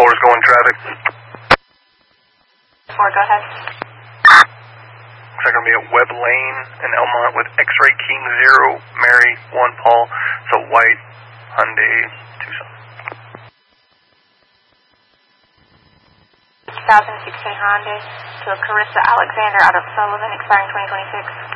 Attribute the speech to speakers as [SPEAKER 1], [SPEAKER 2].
[SPEAKER 1] 4 is going traffic.
[SPEAKER 2] 4, go ahead.
[SPEAKER 1] Looks like going to be at Webb Lane in Elmont with X-Ray King 0, Mary 1, Paul. So white Hyundai Tucson.
[SPEAKER 2] 2016 Hyundai to a Carissa Alexander out of Sullivan, expiring 2026.